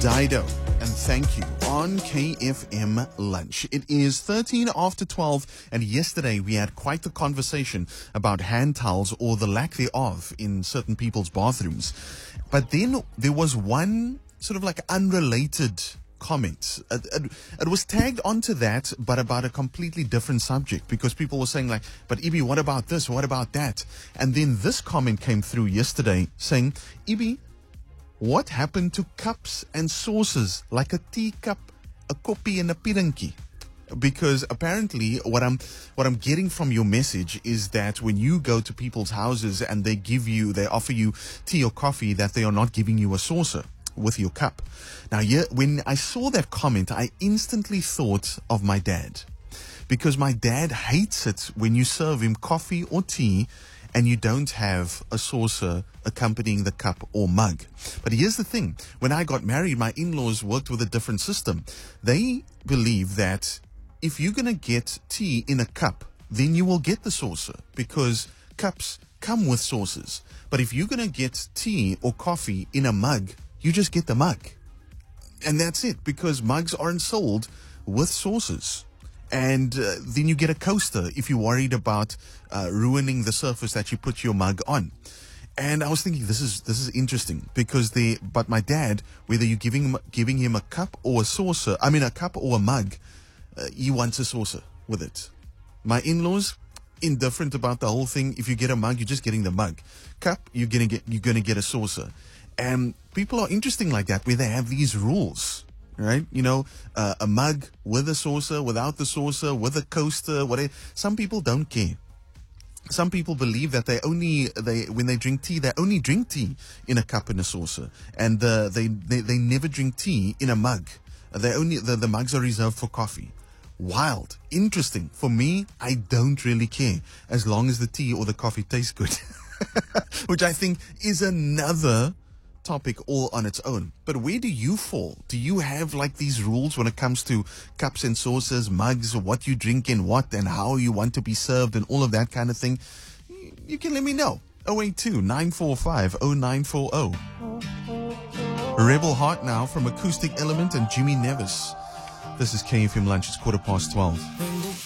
Dido, and thank you on KFM Lunch. It is 13 after 12, and yesterday we had quite the conversation about hand towels or the lack thereof in certain people's bathrooms. But then there was one sort of like unrelated comment. It was tagged onto that, but about a completely different subject, because people were saying like, but Ibi, what about this? What about that? And then this comment came through yesterday saying, Ibi, what happened to cups and saucers like a teacup, a koppie, and a piranki? Because apparently what I'm getting from your message is that when you go to people's houses and they offer you tea or coffee, that they are not giving you a saucer with your cup. Now, when I saw that comment, I instantly thought of my dad, because my dad hates it when you serve him coffee or tea and you don't have a saucer accompanying the cup or mug. But here's the thing. When I got married, my in-laws worked with a different system. They believe that if you're going to get tea in a cup, then you will get the saucer, because cups come with saucers. But if you're going to get tea or coffee in a mug, you just get the mug. And that's it, because mugs aren't sold with saucers. And then you get a coaster if you're worried about ruining the surface that you put your mug on. And I was thinking, this is interesting, because but my dad, whether you're giving him a cup or a saucer, a cup or a mug, he wants a saucer with it. My in-laws, indifferent about the whole thing. If you get a mug, you're just getting the mug. Cup, you're gonna get a saucer. And people are interesting like that, where they have these rules. Right? A mug with a saucer, without the saucer, with a coaster, whatever. Some people don't care. Some people believe that when they drink tea, they only drink tea in a cup and a saucer. And they never drink tea in a mug. The mugs are reserved for coffee. Wild. Interesting. For me, I don't really care, as long as the tea or the coffee tastes good. Which I think is another topic all on its own. But where do you fall? Do you have like these rules when it comes to cups and saucers, mugs, what you drink in what, and how you want to be served, and all of that kind of thing? You can let me know. 082-945-0940. Rebel Heart now from Acoustic Element and Jimmy Nevis. This is KFM Lunch. It's 12:15.